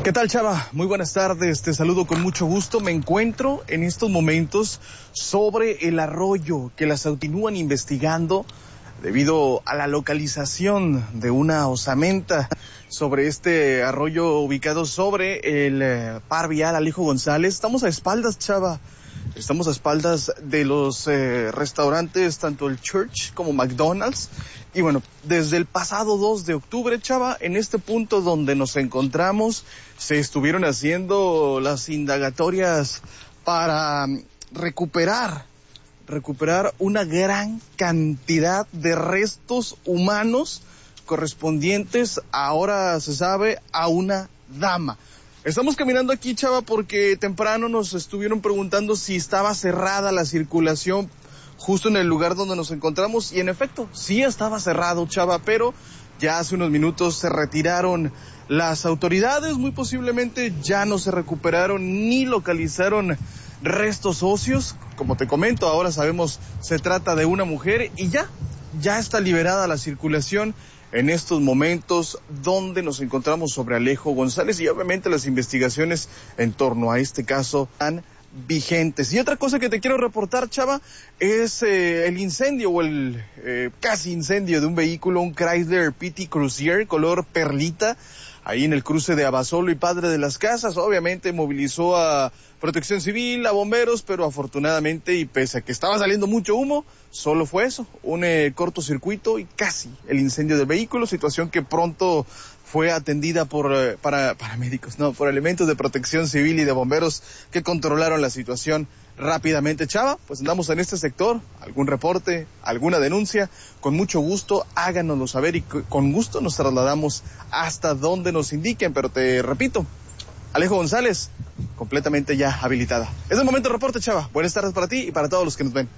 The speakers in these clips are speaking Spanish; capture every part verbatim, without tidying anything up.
¿Qué tal, Chava? Muy buenas tardes, te saludo con mucho gusto. Me encuentro en estos momentos sobre el arroyo que las continúan investigando debido a la localización de una osamenta sobre este arroyo ubicado sobre el eh, par vial Alejo González. Estamos a espaldas, Chava. Estamos a espaldas de los eh, restaurantes, tanto el Church como McDonald's. Y bueno, desde el pasado dos de octubre, Chava, en este punto donde nos encontramos, se estuvieron haciendo las indagatorias para recuperar, recuperar una gran cantidad de restos humanos correspondientes, ahora se sabe, a una dama. Estamos caminando aquí, Chava, porque temprano nos estuvieron preguntando si estaba cerrada la circulación justo en el lugar donde nos encontramos, y en efecto, sí estaba cerrado, Chava, pero ya hace unos minutos se retiraron las autoridades, muy posiblemente ya no se recuperaron ni localizaron restos óseos. Como te comento, ahora sabemos se trata de una mujer y ya, ya está liberada la circulación en estos momentos donde nos encontramos sobre Alejo González, y obviamente las investigaciones en torno a este caso han vigentes. Y otra cosa que te quiero reportar, Chava, es eh, el incendio o el eh, casi incendio de un vehículo, un Chrysler P T Cruiser color perlita, ahí en el cruce de Abasolo y Padre de las Casas. Obviamente movilizó a Protección Civil, a bomberos, pero afortunadamente, y pese a que estaba saliendo mucho humo, solo fue eso, un eh, cortocircuito y casi el incendio del vehículo, situación que pronto fue atendida por eh, para paramédicos, no, por elementos de Protección Civil y de bomberos que controlaron la situación rápidamente. Chava, pues andamos en este sector, algún reporte, alguna denuncia, con mucho gusto háganoslo saber y con gusto nos trasladamos hasta donde nos indiquen, pero te repito, Alejo González, completamente ya habilitada. Es el momento del reporte, Chava. Buenas tardes para ti y para todos los que nos ven.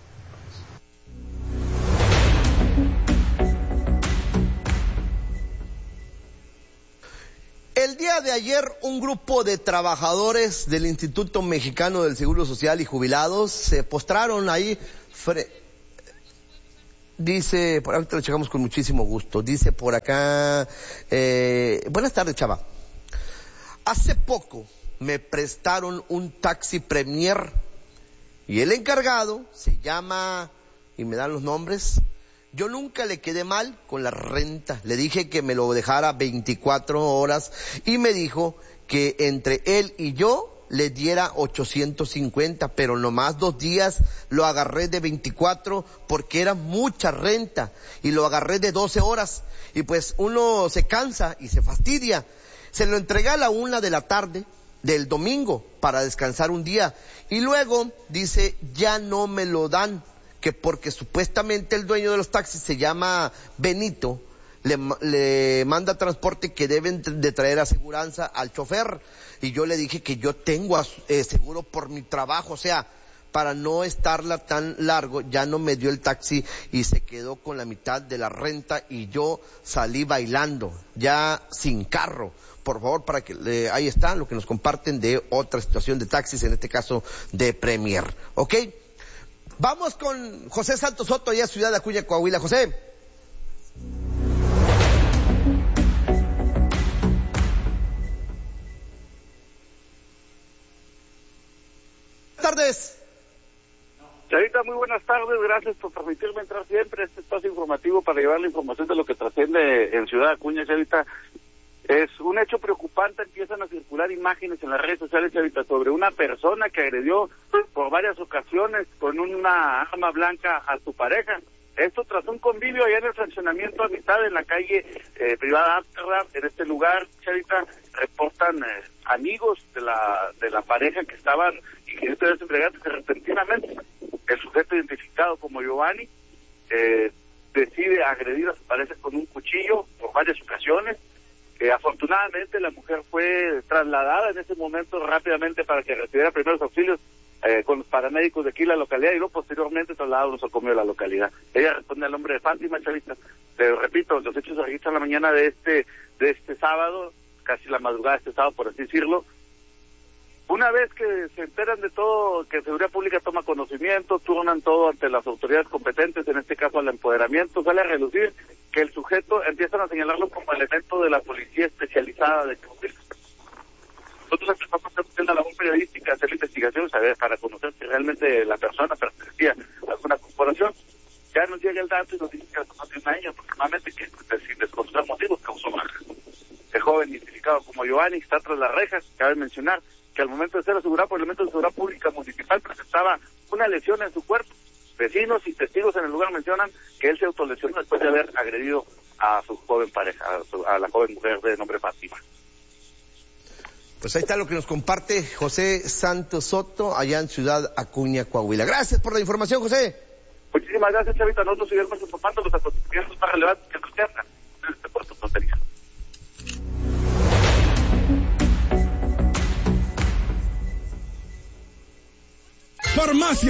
El día de ayer, un grupo de trabajadores del Instituto Mexicano del Seguro Social y jubilados se postraron ahí. Fre... Dice, por ahorita lo checamos con muchísimo gusto. Dice por acá, eh, buenas tardes, Chava. Hace poco me prestaron un taxi Premier y el encargado se llama, y me dan los nombres. Yo nunca le quedé mal con la renta. Le dije que me lo dejara veinticuatro horas y me dijo que entre él y yo le diera ochocientos cincuenta, pero nomás dos días lo agarré de veinticuatro porque era mucha renta y lo agarré de doce horas y pues uno se cansa y se fastidia. Se lo entregué a la una de la tarde del domingo para descansar un día y luego dice ya no me lo dan, que porque supuestamente el dueño de los taxis se llama Benito, le, le manda transporte que deben de traer aseguranza al chofer. Y yo le dije que yo tengo eh, seguro por mi trabajo, o sea, para no estarla tan largo, ya no me dio el taxi y se quedó con la mitad de la renta y yo salí bailando, ya sin carro. Por favor, para que eh, ahí está lo que nos comparten de otra situación de taxis, en este caso de Premier, ¿ok? Vamos con José Santos Soto, allá Ciudad de Acuña, Coahuila. José. Buenas tardes. Chavita, muy buenas tardes, gracias por permitirme entrar siempre a este espacio informativo para llevar la información de lo que trasciende en Ciudad de Acuña, Chavita. Es un hecho preocupante, empiezan a circular imágenes en las redes sociales, Chavita, sobre una persona que agredió por varias ocasiones con una arma blanca a su pareja. Esto tras un convivio allá en el fraccionamiento Amistad, en la calle eh, privada Amsterdam. En este lugar, Chavita, reportan eh, amigos de la de la pareja que estaban ingiriendo este embriaguez, que repentinamente el sujeto identificado como Giovanni eh, decide agredir a su pareja con un cuchillo por varias ocasiones. Eh, afortunadamente la mujer fue trasladada en ese momento rápidamente para que recibiera primeros auxilios eh, con los paramédicos de aquí en la localidad y luego posteriormente trasladado a un nosocomio de la localidad. Ella responde al nombre de Fátima, Chavita. Pero repito, los hechos se registran la mañana de este de este sábado, casi la madrugada de este sábado, por así decirlo. Una vez que se enteran de todo, que Seguridad Pública toma conocimiento, turnan todo ante las autoridades competentes, en este caso al empoderamiento, sale a relucir que el sujeto empiezan a señalarlo como elemento de la policía especializada de Coahuila. Nosotros empezamos a hacer una labor periodística, hacer la investigación, saber para conocer si realmente la persona pertenecía a alguna corporación. Ya nos llega el dato y nos dice que hace un año aproximadamente, que pues, sin desconocer motivos causó baja. El joven identificado como Giovanni está tras las rejas. Cabe mencionar que al momento de ser asegurado por elementos de seguridad pública municipal presentaba una lesión en su cuerpo. Vecinos y testigos en el lugar mencionan que él se autolesionó después de haber agredido a su joven pareja, a, su, a la joven mujer de nombre Fátima. Pues ahí está lo que nos comparte José Santos Soto, allá en Ciudad Acuña, Coahuila. Gracias por la información, José. Muchísimas gracias, Chavita. Nosotros seguiremos informando los acontecimientos más relevantes que nos quedan en este puerto fronterizo. Farmacia